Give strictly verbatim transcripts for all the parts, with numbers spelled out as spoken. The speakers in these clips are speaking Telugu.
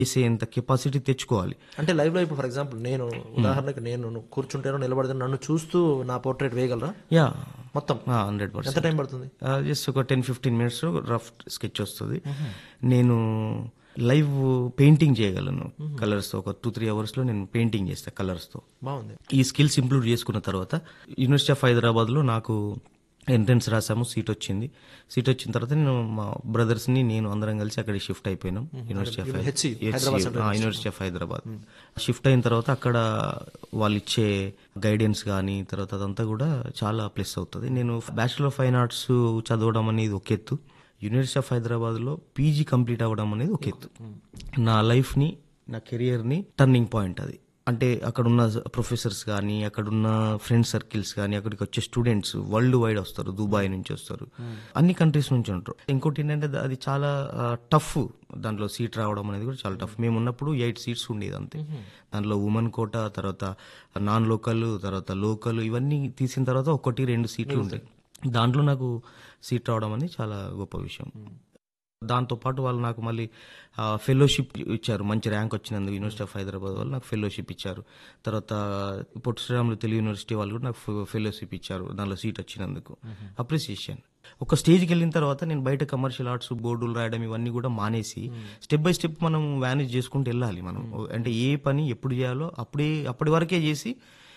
చేసేంత కెపాసిటీ తెచ్చుకోవాలి. అంటే లైవ్ లో ఇప్పుడు ఫర్ ఎగ్జాంపుల్ నేను ఉదాహరణకి నేను కూర్చుంటానో నిలబడితే నన్ను చూస్తూ నా పోర్ట్రేట్ వేయగలరా? యా మొత్తం హండ్రెడ్ ఎంత పర్సెంట్ టైం పడుతుంది? జస్ట్ ఒక ten fifteen minutes rough sketch వస్తుంది. నేను లైవ్ పెయింటింగ్ చేయగలను కలర్స్తో. ఒక టూ త్రీ అవర్స్లో నేను పెయింటింగ్ చేస్తాను కలర్స్తో. బాగుంది. ఈ స్కిల్స్ ఇంప్రూవ్ చేసుకున్న తర్వాత యూనివర్సిటీ ఆఫ్ హైదరాబాద్లో నాకు ఎంట్రన్స్ రాసాము, సీట్ వచ్చింది. సీట్ వచ్చిన తర్వాత నేను మా బ్రదర్స్ని నేను అందరం కలిసి అక్కడికి షిఫ్ట్ అయిపోయినాం. University of university of Hyderabad shift అయిన తర్వాత అక్కడ వాళ్ళు ఇచ్చే గైడెన్స్ కానీ తర్వాత అదంతా కూడా చాలా ప్లస్ అవుతుంది. నేను బ్యాచిలర్ ఆఫ్ ఫైన్ ఆర్ట్స్ చదవడం అనేది ఒక ఎత్తు, యూనివర్సిటీ ఆఫ్ హైదరాబాద్లో పీజీ కంప్లీట్ అవ్వడం అనేది ఒక ఎత్తు. నా లైఫ్ని నా కెరియర్ని టర్నింగ్ పాయింట్ అది. అంటే అక్కడున్న ప్రొఫెసర్స్ కానీ అక్కడున్న ఫ్రెండ్ సర్కిల్స్ కానీ అక్కడికి వచ్చే స్టూడెంట్స్ వరల్డ్ వైడ్ వస్తారు, దుబాయ్ నుంచి వస్తారు, అన్ని కంట్రీస్ నుంచి ఉంటారు. ఇంకోటి ఏంటంటే అది చాలా టఫ్, దాంట్లో సీట్ రావడం అనేది కూడా చాలా టఫ్. మేము ఉన్నప్పుడు ఎయిట్ సీట్స్ ఉండేది అంతే. దాంట్లో ఉమెన్ కోటా, తర్వాత నాన్ లోకల్, తర్వాత లోకల్, ఇవన్నీ తీసిన తర్వాత ఒకటి రెండు సీట్లు ఉంటాయి. దాంట్లో నాకు సీట్ రావడం అనేది చాలా గొప్ప విషయం. దాంతోపాటు వాళ్ళు నాకు మళ్ళీ ఫెలోషిప్ ఇచ్చారు. మంచి ర్యాంక్ వచ్చినందుకు యూనివర్సిటీ ఆఫ్ హైదరాబాద్ వాళ్ళు నాకు ఫెలోషిప్ ఇచ్చారు. తర్వాత పొట్టి శ్రీరాములు తెలుగు యూనివర్సిటీ వాళ్ళు కూడా నాకు ఫెలోషిప్ ఇచ్చారు దానిలో సీట్ వచ్చినందుకు. అప్రిసియేషన్. ఒక స్టేజ్కి వెళ్ళిన తర్వాత నేను బయట కమర్షియల్ ఆర్ట్స్ బోర్డులు రాయడం ఇవన్నీ కూడా మానేసి స్టెప్ బై స్టెప్ మనం మేనేజ్ చేసుకుంటూ వెళ్ళాలి. మనం అంటే ఏ పని ఎప్పుడు చేయాలో అప్పుడే అప్పటి వరకే చేసి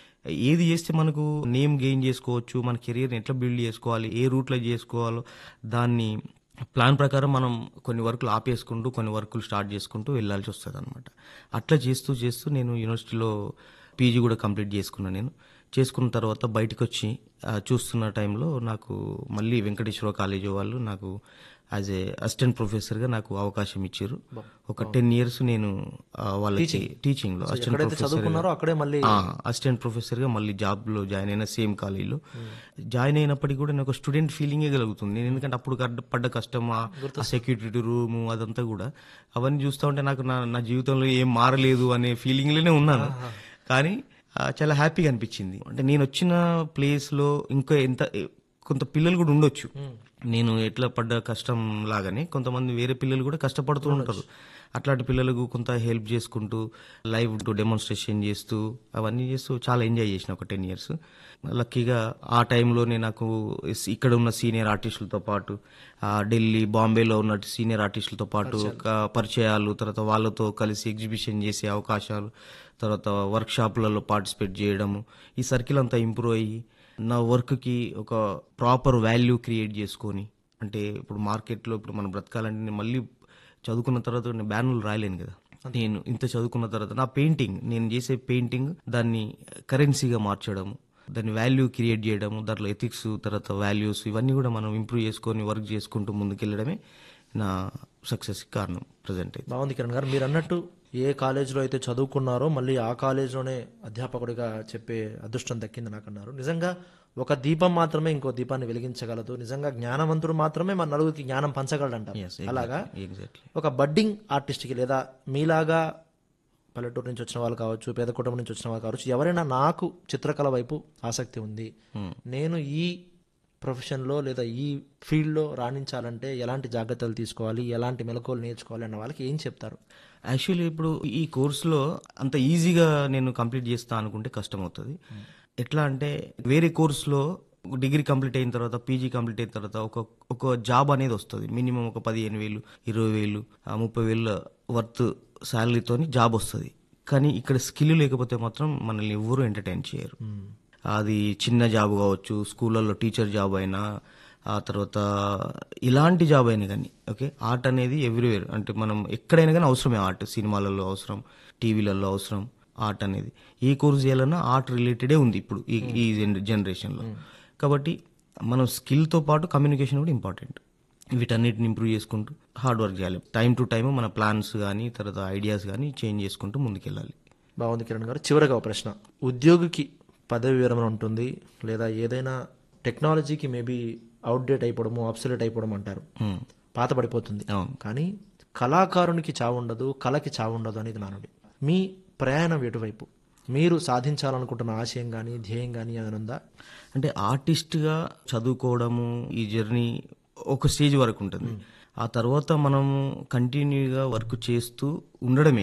ఏది చేస్తే మనకు నేమ్ గెయిన్ చేసుకోవచ్చు, మన కెరీర్ని ఎట్లా బిల్డ్ చేసుకోవాలి, ఏ రూట్లో చేసుకోవాలో దాన్ని ప్లాన్ ప్రకారం మనం కొన్ని వర్కులు ఆపేసుకుంటూ కొన్ని వర్కులు స్టార్ట్ చేసుకుంటూ వెళ్ళాల్సి వస్తుంది అనమాట. అట్లా చేస్తూ చేస్తూ నేను యూనివర్సిటీలో పీజీ కూడా కంప్లీట్ చేసుకున్నాను. నేను చేసుకున్న తర్వాత బయటకు వచ్చి చూస్తున్న టైంలో నాకు మళ్ళీ వెంకటేశ్వర కాలేజీ వాళ్ళు నాకు యాజ్ ఏ అసిస్టెంట్ ప్రొఫెసర్గా నాకు అవకాశం ఇచ్చారు. ఒక టెన్ ఇయర్స్ నేను వాళ్ళకి టీచింగ్లో అసిస్టెంట్ ప్రొఫెసర్ అసిస్టెంట్ ప్రొఫెసర్గా మళ్ళీ జాబ్లో జాయిన్ అయిన సేమ్ కాలేజీలో జాయిన్ అయినప్పటికీ కూడా నేను ఒక స్టూడెంట్ ఫీలింగే కలుగుతుంది. నేను ఎందుకంటే అప్పుడు పడ్డ కష్టం, ఆ సెక్యూరిటీ రూము అదంతా కూడా అవన్నీ చూస్తూ ఉంటే నాకు నా నా జీవితంలో ఏం మారలేదు అనే ఫీలింగ్లోనే ఉన్నాను. కానీ చాలా హ్యాపీగా అనిపించింది. అంటే నేను వచ్చిన ప్లేస్లో ఇంకా ఎంత కొంత పిల్లలు కూడా ఉండొచ్చు, నేను ఎట్లా పడ్డ కష్టం లాగానే కొంతమంది వేరే పిల్లలు కూడా కష్టపడుతూ ఉంటారు. అట్లాంటి పిల్లలకు కొంత హెల్ప్ చేసుకుంటూ లైవ్ డెమోన్స్ట్రేషన్ చేస్తూ అవన్నీ చేస్తూ చాలా ఎంజాయ్ చేసిన ఒక టెన్ ఇయర్స్. లక్కీగా ఆ టైంలోనే నాకు ఇక్కడ ఉన్న సీనియర్ ఆర్టిస్టులతో పాటు ఢిల్లీ బాంబేలో ఉన్న సీనియర్ ఆర్టిస్టులతో పాటు పరిచయాలు, తర్వాత వాళ్ళతో కలిసి ఎగ్జిబిషన్ చేసే అవకాశాలు, తర్వాత వర్క్షాప్లలో పార్టిసిపేట్ చేయడము, ఈ సర్కిల్ అంతా ఇంప్రూవ్ అయ్యి నా వర్క్కి ఒక ప్రాపర్ వాల్యూ క్రియేట్ చేసుకొని, అంటే ఇప్పుడు మార్కెట్లో ఇప్పుడు మనం బ్రతకాలంటే నేను మళ్ళీ చదువుకున్న తర్వాత నేను బ్యానర్లు రాయలేను కదా. నేను ఇంత చదువుకున్న తర్వాత నా పెయింటింగ్, నేను చేసే పెయింటింగ్ దాన్ని కరెన్సీగా మార్చడము, దాన్ని వాల్యూ క్రియేట్ చేయడము, దాంట్లో ఎథిక్స్ తర్వాత వాల్యూస్ ఇవన్నీ కూడా మనం ఇంప్రూవ్ చేసుకొని వర్క్ చేసుకుంటూ ముందుకెళ్ళడమే నా సక్సెస్కి కారణం ప్రజెంట్ అయితే. బాగుంది కిరణ్ గారు. మీరు అన్నట్టు ఏ కాలేజీలో అయితే చదువుకున్నారో మళ్ళీ ఆ కాలేజీలోనే అధ్యాపకుడిగా చెప్పే అదృష్టం దక్కింది నాకు అన్నారు. నిజంగా ఒక దీపం మాత్రమే ఇంకో దీపాన్ని వెలిగించగలదు, నిజంగా జ్ఞానవంతుడు మాత్రమే మన నలుగురికి జ్ఞానం పంచగలడు అంటారు. అలాగా ఒక బడ్డింగ్ ఆర్టిస్ట్కి లేదా మీలాగా పల్లెటూరు నుంచి వచ్చిన వాళ్ళు కావచ్చు, పేద కుటుంబం నుంచి వచ్చిన వాళ్ళు కావచ్చు, ఎవరైనా నాకు చిత్రకళ వైపు ఆసక్తి ఉంది, నేను ఈ ప్రొఫెషన్లో లేదా ఈ ఫీల్డ్లో రాణించాలంటే ఎలాంటి జాగ్రత్తలు తీసుకోవాలి, ఎలాంటి మెలకువలు నేర్చుకోవాలి అన్న వాళ్ళకి ఏం చెప్తారు? యాక్చువల్లీ ఇప్పుడు ఈ కోర్సులో అంత ఈజీగా నేను కంప్లీట్ చేస్తా అనుకుంటే కష్టం అవుతుంది. ఎట్లా అంటే వేరే కోర్సులో డిగ్రీ కంప్లీట్ అయిన తర్వాత పీజీ కంప్లీట్ అయిన తర్వాత ఒక ఒక జాబ్ అనేది వస్తుంది. మినిమం ఒక పదిహేను వేలు ఇరవై వేలు ముప్పై వేల వర్త్ శాలరీతోని జాబ్ వస్తుంది. కానీ ఇక్కడ స్కిల్ లేకపోతే మాత్రం మనల్ని ఎవరు ఎంటర్టైన్ చేయరు. అది చిన్న జాబ్ కావచ్చు, స్కూళ్ళల్లో టీచర్ జాబ్ అయినా, ఆ తర్వాత ఇలాంటి జాబ్ అయినా కానీ ఓకే. ఆర్ట్ అనేది ఎవ్రీవేర్, అంటే మనం ఎక్కడైనా కానీ అవసరమే. ఆర్ట్ సినిమాలలో అవసరం, టీవీలలో అవసరం ఆర్ట్ అనేది. ఏ కోర్స్ చేయాలన్నా ఆర్ట్ రిలేటెడే ఉంది ఇప్పుడు ఈ ఈ జనరేషన్లో. కాబట్టి మనం స్కిల్తో పాటు కమ్యూనికేషన్ కూడా ఇంపార్టెంట్. వీటన్నిటిని ఇంప్రూవ్ చేసుకుంటూ హార్డ్ వర్క్ చేయాలి. టైం టు టైం మన ప్లాన్స్ కానీ తర్వాత ఐడియాస్ కానీ చేంజ్ చేసుకుంటూ ముందుకెళ్ళాలి. బాగుంది కిరణ్ గారు. చివరిగా ఒక ప్రశ్న. ఉద్యోగికి పదవి విరమణ ఉంటుంది, లేదా ఏదైనా టెక్నాలజీకి మేబీ అవుట్డేట్ అయిపోవడము, అబ్సల్యూట్ అయిపోవడం అంటారు, పాత పడిపోతుంది. కానీ కళాకారునికి చావు ఉండదు, కళకి చావు ఉండదు అనేది నానుడి. మీ ప్రయాణం ఎటువైపు, మీరు సాధించాలనుకుంటున్న ఆశయం కానీ ధ్యేయం కానీ ఏదైనా ఉందా? అంటే ఆర్టిస్ట్గా చదువుకోవడము ఈ జర్నీ ఒక స్టేజ్ వరకు ఉంటుంది. ఆ తర్వాత మనం కంటిన్యూగా వర్క్ చేస్తూ ఉండడమే